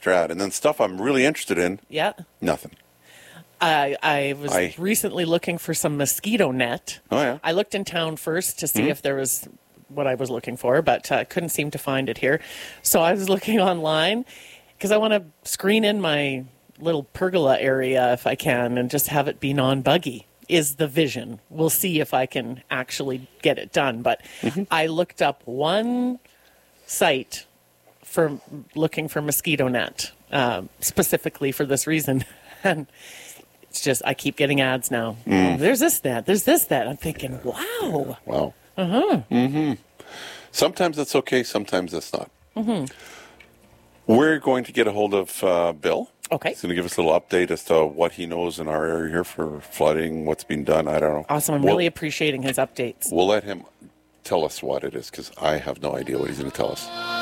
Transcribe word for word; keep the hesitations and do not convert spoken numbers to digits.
after ad. And then stuff I'm really interested in, Yeah. nothing. I I was I- recently looking for some mosquito net. Oh, yeah. I looked in town first to see if there was what I was looking for, but uh, couldn't seem to find it here. So I was looking online because I want to screen in my little pergola area if I can and just have it be non-buggy is the vision. We'll see if I can actually get it done. But I looked up one site for looking for mosquito net, uh, specifically for this reason. And it's just, I keep getting ads now. Oh, there's this net, there's this that. I'm thinking, wow. Wow. Uh-huh. Mm-hmm. Sometimes it's okay, sometimes it's not. Mm-hmm. We're going to get a hold of uh, Bill. Okay. He's going to give us a little update as to what he knows in our area here for flooding, what's been done. I don't know. Awesome. I'm We'll- really appreciating his updates. We'll let him tell us what it is because I have no idea what he's going to tell us.